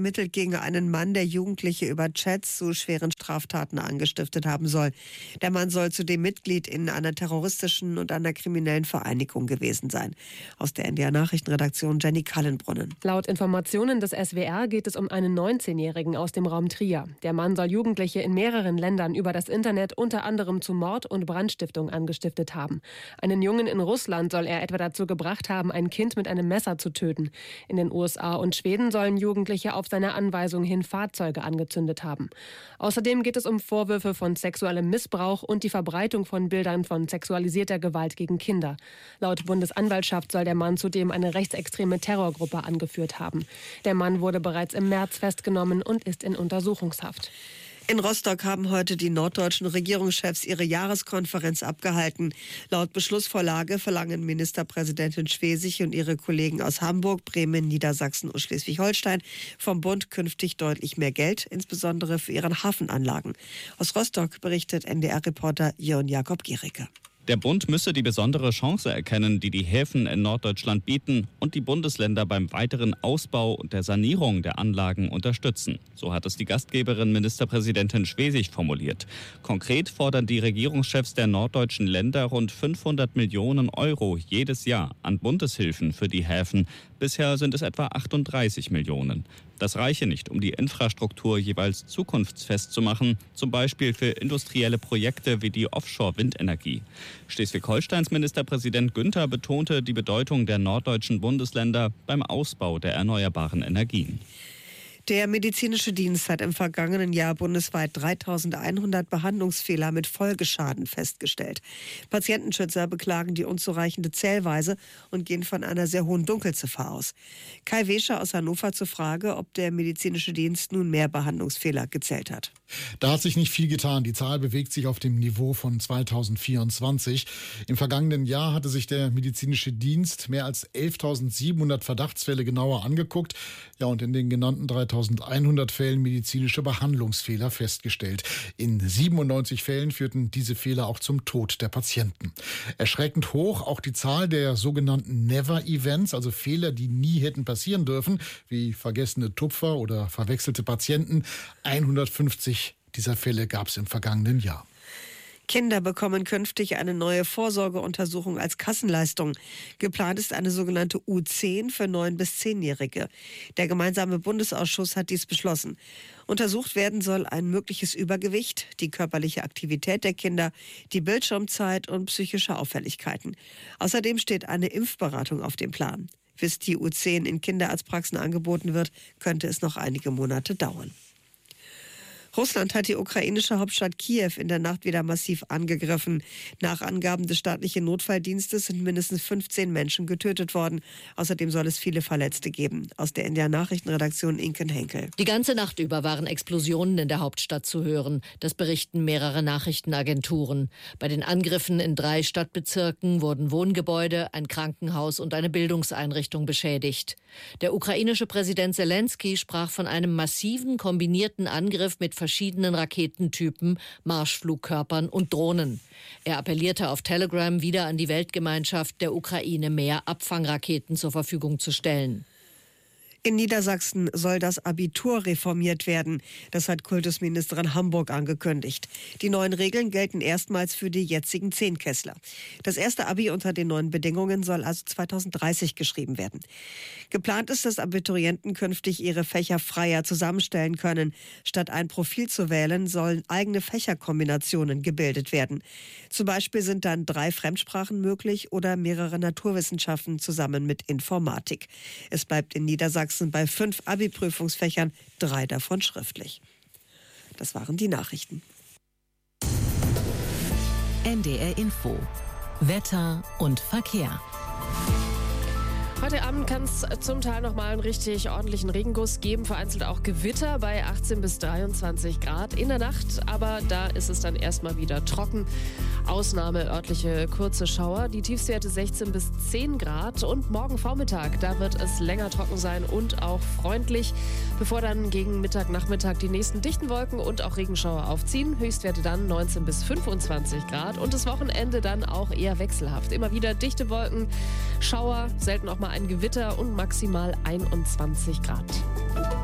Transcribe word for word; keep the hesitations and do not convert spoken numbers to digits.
ermittelt gegen einen Mann, der Jugendliche über Chats zu schweren Straftaten angestiftet haben soll. Der Mann soll zudem Mitglied in einer terroristischen und einer kriminellen Vereinigung gewesen sein. Aus der N D R-Nachrichtenredaktion Jenny Kallenbrunnen. Laut Informationen des S W R geht es um einen neunzehnjährigen aus dem Raum Trier. Der Mann soll Jugendliche in mehreren Ländern über das Internet unter anderem zu Mord und Brandstiftung angestiftet haben. Einen Jungen in Russland soll er etwa dazu gebracht haben, ein Kind mit einem Messer zu töten. In den U S A und Schweden sollen Jugendliche auf seine Anweisung hin Fahrzeuge angezündet haben. Außerdem geht es um Vorwürfe von sexuellem Missbrauch und die Verbreitung von Bildern von sexualisierter Gewalt gegen Kinder. Laut Bundesanwaltschaft soll der Mann zudem eine rechtsextreme Terrorgruppe angeführt haben. Der Mann wurde bereits im März festgenommen und ist in Untersuchungshaft. In Rostock haben heute die norddeutschen Regierungschefs ihre Jahreskonferenz abgehalten. Laut Beschlussvorlage verlangen Ministerpräsidentin Schwesig und ihre Kollegen aus Hamburg, Bremen, Niedersachsen und Schleswig-Holstein vom Bund künftig deutlich mehr Geld, insbesondere für ihre Hafenanlagen. Aus Rostock berichtet N D R-Reporter Jörn Jakob Giericke. Der Bund müsse die besondere Chance erkennen, die die Häfen in Norddeutschland bieten und die Bundesländer beim weiteren Ausbau und der Sanierung der Anlagen unterstützen. So hat es die Gastgeberin Ministerpräsidentin Schwesig formuliert. Konkret fordern die Regierungschefs der norddeutschen Länder rund fünfhundert Millionen Euro jedes Jahr an Bundeshilfen für die Häfen. Bisher sind es etwa achtunddreißig Millionen. Das reiche nicht, um die Infrastruktur jeweils zukunftsfest zu machen, zum Beispiel für industrielle Projekte wie die Offshore-Windenergie. Schleswig-Holsteins Ministerpräsident Günther betonte die Bedeutung der norddeutschen Bundesländer beim Ausbau der erneuerbaren Energien. Der medizinische Dienst hat im vergangenen Jahr bundesweit dreitausendeinhundert Behandlungsfehler mit Folgeschaden festgestellt. Patientenschützer beklagen die unzureichende Zählweise und gehen von einer sehr hohen Dunkelziffer aus. Kai Wescher aus Hannover zur Frage, ob der medizinische Dienst nun mehr Behandlungsfehler gezählt hat. Da hat sich nicht viel getan. Die Zahl bewegt sich auf dem Niveau von zweitausendvierundzwanzig. Im vergangenen Jahr hatte sich der medizinische Dienst mehr als elftausendsiebenhundert Verdachtsfälle genauer angeguckt. Ja, und in den genannten dreitausendeinhundert Fällen medizinische Behandlungsfehler festgestellt. In siebenundneunzig Fällen führten diese Fehler auch zum Tod der Patienten. Erschreckend hoch auch die Zahl der sogenannten Never-Events, also Fehler, die nie hätten passieren dürfen, wie vergessene Tupfer oder verwechselte Patienten. hundertfünfzig dieser Fälle gab es im vergangenen Jahr. Kinder bekommen künftig eine neue Vorsorgeuntersuchung als Kassenleistung. Geplant ist eine sogenannte U zehn für neun- bis zehnjährige. Der gemeinsame Bundesausschuss hat dies beschlossen. Untersucht werden soll ein mögliches Übergewicht, die körperliche Aktivität der Kinder, die Bildschirmzeit und psychische Auffälligkeiten. Außerdem steht eine Impfberatung auf dem Plan. Bis die U zehn in Kinderarztpraxen angeboten wird, könnte es noch einige Monate dauern. Russland hat die ukrainische Hauptstadt Kiew in der Nacht wieder massiv angegriffen. Nach Angaben des staatlichen Notfalldienstes sind mindestens fünfzehn Menschen getötet worden. Außerdem soll es viele Verletzte geben. Aus der N D R-Nachrichtenredaktion Inken Henkel. Die ganze Nacht über waren Explosionen in der Hauptstadt zu hören. Das berichten mehrere Nachrichtenagenturen. Bei den Angriffen in drei Stadtbezirken wurden Wohngebäude, ein Krankenhaus und eine Bildungseinrichtung beschädigt. Der ukrainische Präsident Selenskyj sprach von einem massiven kombinierten Angriff mit verschiedenen Raketentypen, Marschflugkörpern und Drohnen. Er appellierte auf Telegram wieder an die Weltgemeinschaft, der Ukraine mehr Abfangraketen zur Verfügung zu stellen. In Niedersachsen soll das Abitur reformiert werden. Das hat Kultusministerin Hamburg angekündigt. Die neuen Regeln gelten erstmals für die jetzigen Zehnklässler. Das erste Abi unter den neuen Bedingungen soll also zweitausenddreißig geschrieben werden. Geplant ist, dass Abiturienten künftig ihre Fächer freier zusammenstellen können. Statt ein Profil zu wählen, sollen eigene Fächerkombinationen gebildet werden. Zum Beispiel sind dann drei Fremdsprachen möglich oder mehrere Naturwissenschaften zusammen mit Informatik. Es bleibt in Niedersachsen bei fünf Abi-Prüfungsfächern, drei davon schriftlich. Das waren die Nachrichten. N D R Info. Wetter und Verkehr. Heute Abend kann es zum Teil noch mal einen richtig ordentlichen Regenguss geben, vereinzelt auch Gewitter bei achtzehn bis dreiundzwanzig Grad in der Nacht. Aber da ist es dann erstmal wieder trocken. Ausnahme örtliche kurze Schauer. Die Tiefstwerte sechzehn bis zehn Grad. Und morgen Vormittag, da wird es länger trocken sein und auch freundlich, bevor dann gegen Mittag, Nachmittag die nächsten dichten Wolken und auch Regenschauer aufziehen. Höchstwerte dann neunzehn bis fünfundzwanzig Grad. Und das Wochenende dann auch eher wechselhaft. Immer wieder dichte Wolken, Schauer, selten auch mal ein Gewitter und maximal einundzwanzig Grad.